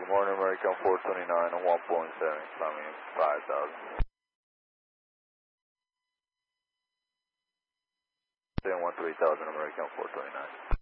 Good morning, American 429 on 1.7, climbing 5,000. 13000, American 429.